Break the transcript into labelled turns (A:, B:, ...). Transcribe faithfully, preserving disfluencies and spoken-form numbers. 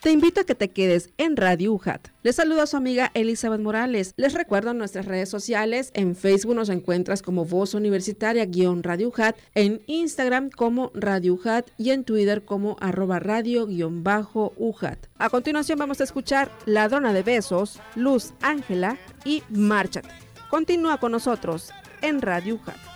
A: Te invito a que te quedes en Radio U J A T. Les saluda a su amiga Elizabeth Morales. Les recuerdo nuestras redes sociales. En Facebook nos encuentras como Voz Universitaria guión Radio U J A T, en Instagram como Radio U J A T y en Twitter como arroba radio guión bajo U J A T. A continuación vamos a escuchar Ladrona de Besos, Luz Ángela y Márchate. Continúa con nosotros en Radio U J A T.